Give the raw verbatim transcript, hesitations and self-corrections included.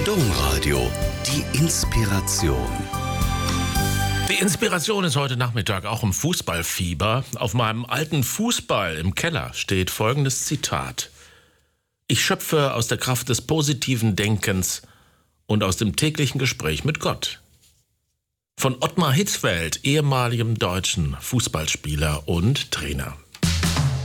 Domradio, die Inspiration. Die Inspiration ist heute Nachmittag auch im Fußballfieber. Auf meinem alten Fußball im Keller steht folgendes Zitat: Ich schöpfe aus der Kraft des positiven Denkens und aus dem täglichen Gespräch mit Gott. Von Ottmar Hitzfeld, ehemaligem deutschen Fußballspieler und Trainer.